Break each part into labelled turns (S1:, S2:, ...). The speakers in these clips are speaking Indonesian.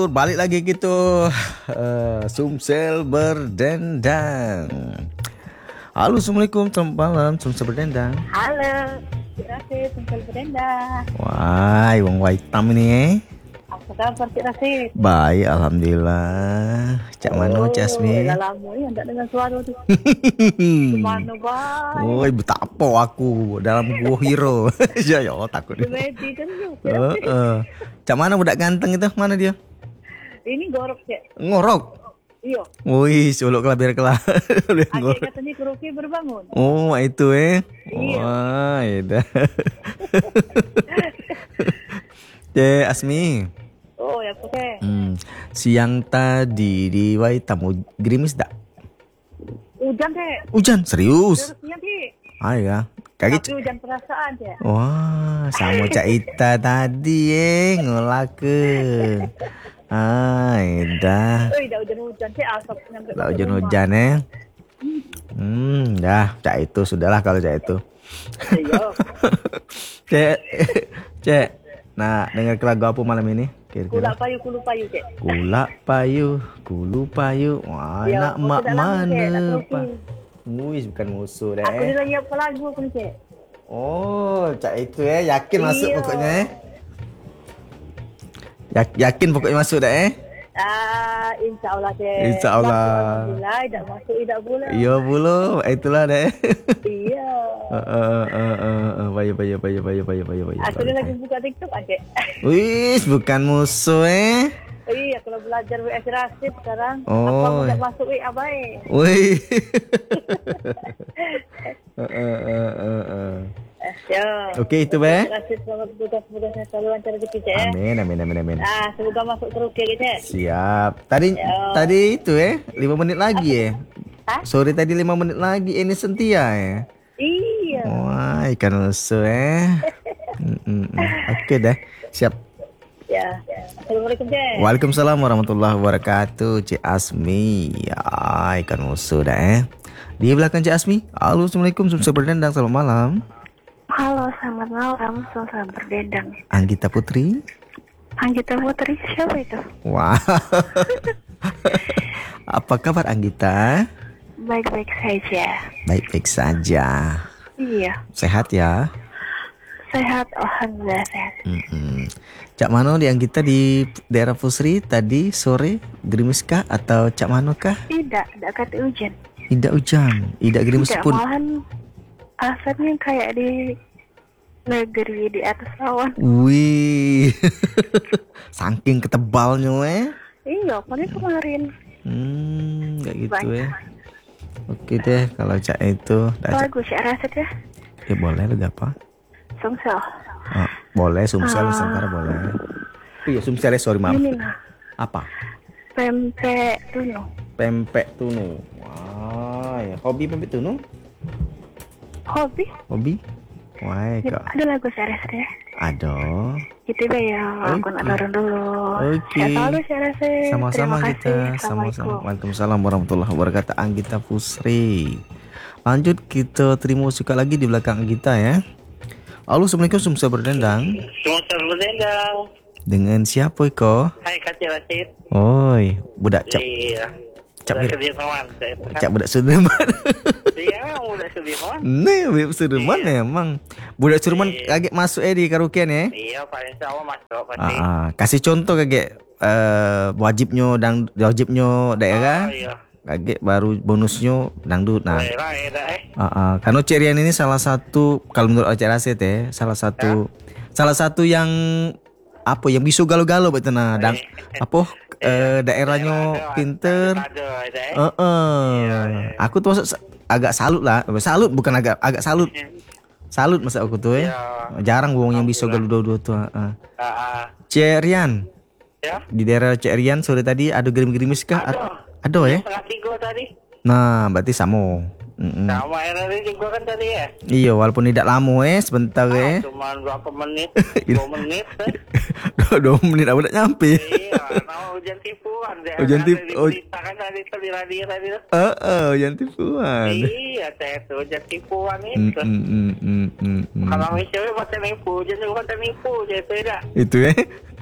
S1: Balik lagi gitu, Sumsel berdendang. Halo, assalamualaikum, selamat malam, Sumsel berdendang.
S2: Halo, Cik Rasid, Sumsel berdendang.
S1: Wah, wong Waitam ini
S2: Apa kabar Cik Rasid?
S1: Baik, alhamdulillah. Cak mano, Cak Asmi?
S2: Dah lama ni tak dengar suara tu. Mana baik?
S1: Oh, ibu tak apa aku dalam gua hero. Ya, takut dia.
S2: Bermedi kan tu.
S1: Cak mana budak ganteng itu? Mana dia?
S2: Ini gorok Cik.
S1: Ngorok.
S2: Iya.
S1: Wih, suluk kelah biar kelah.
S2: Adik katanya keruki berbangun.
S1: Oh, itu
S2: Iya.
S1: Wah, itu. Cek Asmi.
S2: Oh, ya pakai.
S1: Siang tadi di Waitam gerimis tak?
S2: Hujan Cik.
S1: Hujan serius?
S2: Terusnya Cik.
S1: Ah ya, kaget.
S2: Tapi hujan perasaan Cik.
S1: Wah, sama Cak Ita tadi ngolakeun. Dah.
S2: Dah hujan-hujan Cik, asap nyampe.
S1: Lah hujan-hujan dah, Cak itu sudahlah kalau Cak itu.
S2: Iya.
S1: Cek. Nah, dengar lagu apa malam ini?
S2: Kulak payu, kulu payu Cik.
S1: Kulak payu, kulu payu. Wah,
S2: Ya,
S1: nak mak
S2: tidak lama, Cik, nak
S1: mana
S2: keruki.
S1: pak? Wih, bukan musuh dah.
S2: Aku ni lagi apa lagu aku ni Cik.
S1: Oh, Cak itu yakin masuk
S2: Iya.
S1: pokoknya Yakin pokoknya masuk dah
S2: InsyaAllah Cik.
S1: InsyaAllah.
S2: Alhamdulillah, tak masuk, tak boleh.
S1: Iya bulu, itulah dah.
S2: Iya.
S1: Bayu.
S2: Aku ni lagi buka TikTok Cik.
S1: Wih, bukan musuh
S2: Iya, kalau belajar WS Rasid sekarang.
S1: Oh.
S2: Apa nak masuk WA baik.
S1: Wih.
S2: Ya.
S1: Okey, itu be.
S2: Rasid selamat bertugas, semoga saya selalu lancar rezeki Cik.
S1: Amin.
S2: Semoga masuk keruki Cik.
S1: Siap. Tadi itu 5 menit lagi
S2: Hah?
S1: Sore tadi 5 menit lagi ini Sentia
S2: Iya.
S1: Wah, ikan usus Okey dah. Siap.
S2: Ya. Assalamualaikum Cik.
S1: Waalaikumsalam warahmatullahi wabarakatuh. Cik Asmi. Ya, ikan usus dah Di belakang Cik Asmi. Halo, assalamualaikum, Sumsel berdendang, selamat malam.
S2: Halo, selamat malam. Selamat berdendang.
S1: Anggita Putri.
S2: Anggita Putri, siapa itu?
S1: Wah. Apa kabar Anggita?
S2: Baik-baik saja.
S1: Baik-baik saja.
S2: Iya,
S1: Sehat ya?
S2: sehat. Alhamdulillah sehat.
S1: Cak Mano di Anggita di daerah Pusri tadi sore gerimis kah atau Cak Mano kah?
S2: Tidak kata hujan.
S1: Tidak hujan, tidak gerimis
S2: Tidak,
S1: pun.
S2: malahan asapnya kayak di negeri di atas awan.
S1: Wih. Saking ketebalnya
S2: Iya, kemarin.
S1: Kayak gitu
S2: Banyak.
S1: Oke deh kalau Cak itu
S2: Lagu Cik Rasid ya?
S1: boleh lagu apa?
S2: Sumsel.
S1: Boleh Sumsel Nusantara boleh. Iya Sumsel sorry maaf.
S2: Ini lah,
S1: Apa?
S2: pempek tunu.
S1: Pempek tunu. Wah, ya. Hobi pempek tunu?
S2: Hobi?
S1: Wah, kok.
S2: Ada lagu Cik Rasid ya?
S1: Ada.
S2: Gitu deh ya, aku nak turun dulu.
S1: Oke.
S2: Sehat selalu Cik Rasid.
S1: Sama-sama
S2: Terima
S1: kita.
S2: kasih.
S1: Sama-sama.
S2: Assalamualaikum.
S1: Waalaikumsalam warahmatullahi wabarakatuh. Anggita Pusri. Lanjut kita terima suka lagi di belakang kita ya. Halo, assalamualaikum, Sumsel berdendang.
S3: Sumsel berdendang.
S1: Dengan siapa Iko?
S3: Hai Kak Cik Rasid.
S1: Oi, budak cap
S3: Iya.
S1: Cap
S3: Budak
S1: mir-
S3: Sudirman.
S1: cap budak Sudirman.
S3: Iya, budak Sudirman.
S1: Nih, budak Sudirman emang. Budak Sudirman kaget masuk di karaokean ya.
S3: Iya, paling sama masuk pasti.
S1: Kasih contoh kaget wajibnya daerah.
S3: Iya.
S1: Kaget baru bonusnya dangdut. Nah,
S3: Boleh lah, ya dah.
S1: karena Cik Rian ini salah satu kalau menurut Cik Rasid salah satu yang apa yang bisu galau-galau betul nah dan daerahnya pinter. Aku tuh agak salut lah. Salut bukan agak salut. Salut masa aku tuh jarang wong yang bisa galau-galau tuh. Cik Rian.
S3: Ya.
S1: Di daerah Cik Rian sore tadi ada gerimis kah? Ada ya?
S3: Setengah 3 tadi.
S1: Nah, berarti sama.
S3: Sama yang tadi juga kan tadi ya.
S1: Iya, walaupun tidak lama sebentar
S3: Cuma berapa menit? 2 menit.
S1: 2 menit aku udah nyampe.
S3: Iya, nama hujan tipuan.
S1: Hujan tipuan.
S3: Diberitakan tadi di radio tadi.
S1: Hujan tipuan.
S3: Iya, saya tuh hujan tipuan itu. Kalau misalnya macam nipu, hujan juga macam nipu, jadi beda.
S1: Itu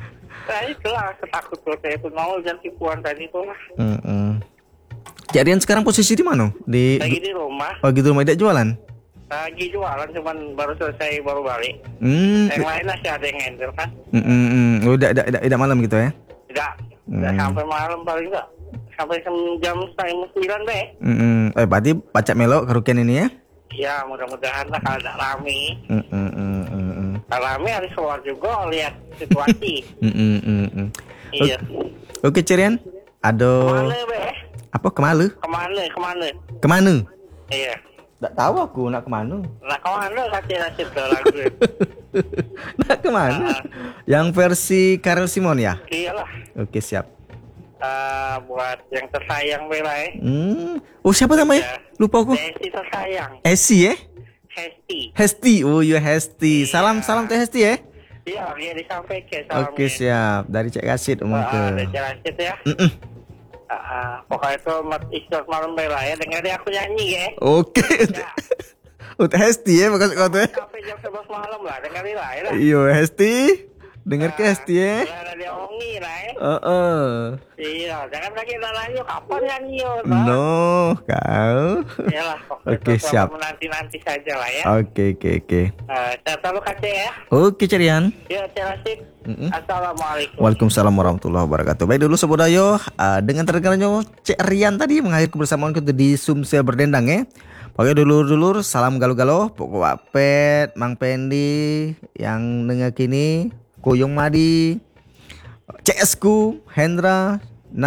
S3: Nah itulah ketakut saya itu mau hujan tipuan tadi tuh lah.
S1: Cik Rian sekarang posisi di mana?
S3: Lagi di rumah.
S1: Oh gitu, rumah tidak jualan?
S3: Lagi jualan cuman baru selesai baru balik. Yang lain masih ada yang handle kan.
S1: Oh, tidak malam gitu ya?
S3: Tidak sampai malam paling enggak. Sampai jam 9 deh.
S1: Berarti pacak melok kerukian ini ya?
S3: Ya mudah-mudahan lah kalau tidak rame. Kalau rame harus keluar juga lihat situasi. Iya.
S1: Oke Cirian. Aduh.
S3: Kemana be?
S1: Apa kemana? Kemana?
S3: Iya.
S1: Tak tahu aku nak kemana.
S3: Nak kemana kasih lagu.
S1: Nak kemana? Yang versi Karel Simon ya?
S3: Iyalah.
S1: Oke siap.
S3: Buat yang tersayang bela
S1: Oh siapa namanya? Lupa aku.
S3: Hesti tersayang.
S1: Esi ya?
S3: Hesti.
S1: Hesti. Oh iya Hesti. Salam teh Hesti ya?
S3: Iya dia disampaikan salamnya.
S1: Oke siap. Dari Cek Kasit omong ke.
S3: Dari Cek Kasit ya. Pokoknya itu istirahat malam bela ya. Dengerin aku nyanyi ya.
S1: Oke. Teh Hesti ya maksud kau tuh.
S3: Sampai jam 11 malam lah dengerin lah ya.
S1: Iya Hesti. Dengar ke Hesti ya.
S3: Ada dia ongi lah ya.
S1: Iya,
S3: jangan lagi nanya kapan nyanyi yo.
S1: No, kau.
S3: Iyalah,
S1: Oke, siap.
S3: Nanti saja lah ya.
S1: Oke.
S3: Saya selalu kasih ya.
S1: Oke, Cerian.
S3: Ya, Cerasik. Assalamualaikum.
S1: Waalaikumsalam warahmatullahi wabarakatuh. Baik dulu Sobat Dayo, dengan terdengarnya Cek Rian tadi mengakhiri kebersamaan kita di Sumsel Berdendang ya. Oke dulur-dulur, salam galau-galau, pokok Wapet, Mang Pendi, yang dengar kini, Koyong Madi, CS ku, Hendra,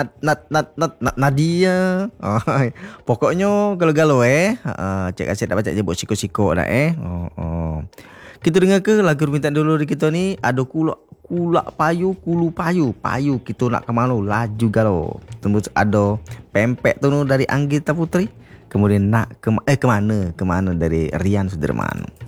S1: Nadia, pokoknya galau-galau cek kasih dapat cek jebuk siko-siko dah Kita dengar ke lagu permintaan dulu di kita ni, ada kulu payu kita nak ke mana laju galau. Tembus ada pempek tu dari Anggita Putri. Kemudian nak kemana dari Rian Sudirman.